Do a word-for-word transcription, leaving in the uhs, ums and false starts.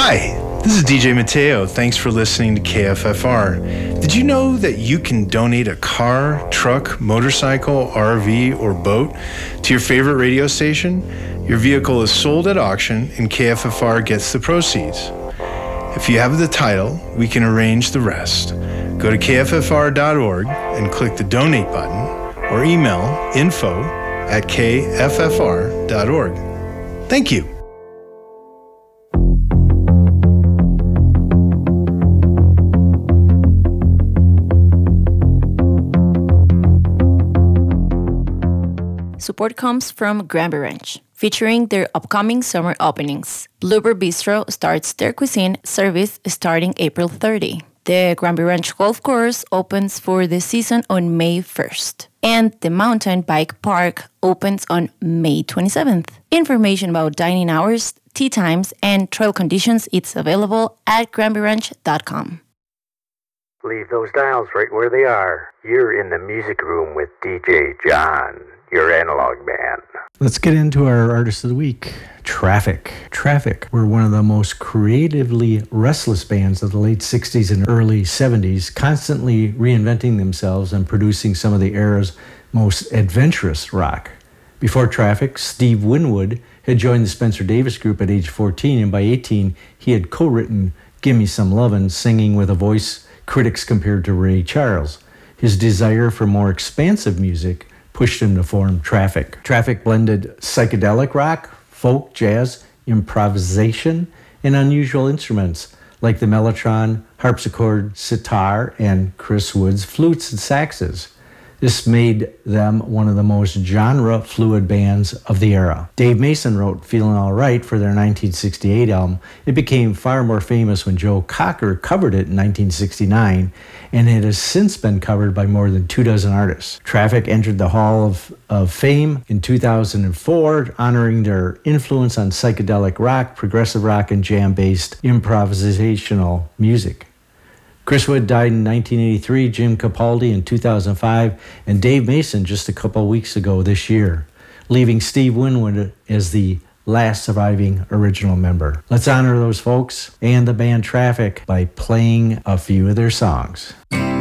Hi, this is D J Mateo. Thanks for listening to K F F R. Did you know that you can donate a car, truck, motorcycle, R V, or boat to your favorite radio station? Your vehicle is sold at auction and K F F R gets the proceeds. If you have the title, we can arrange the rest. Go to K F F R dot org and click the donate button or email info at K F F R dot org. Thank you. Support comes from Granby Ranch, featuring their upcoming summer openings. Bluebird Bistro starts their cuisine service starting April thirtieth. The Granby Ranch Golf Course opens for the season on May first, and the Mountain Bike Park opens on May twenty-seventh. Information about dining hours, tea times, and trail conditions is available at granby ranch dot com. Leave those dials right where they are. You're in the music room with D J John, your analog man. Let's get into our Artist of the Week. Traffic. Traffic were one of the most creatively restless bands of the late sixties and early seventies, constantly reinventing themselves and producing some of the era's most adventurous rock. Before Traffic, Steve Winwood had joined the Spencer Davis Group at age fourteen, and by eighteen, he had co-written Gimme Some Lovin', singing with a voice critics compared to Ray Charles. His desire for more expansive music pushed him to form Traffic. Traffic blended psychedelic rock, folk, jazz, improvisation, and unusual instruments like the mellotron, harpsichord, sitar, and Chris Wood's flutes and saxes. This made them one of the most genre-fluid bands of the era. Dave Mason wrote Feelin' All Right for their nineteen sixty-eight album. It became far more famous when Joe Cocker covered it in nineteen sixty-nine, and it has since been covered by more than two dozen artists. Traffic entered the Hall of, of Fame in two thousand four, honoring their influence on psychedelic rock, progressive rock, and jam-based improvisational music. Chris Wood died in nineteen eighty-three, Jim Capaldi in two thousand five, and Dave Mason just a couple weeks ago this year, leaving Steve Winwood as the last surviving original member. Let's honor those folks and the band Traffic by playing a few of their songs.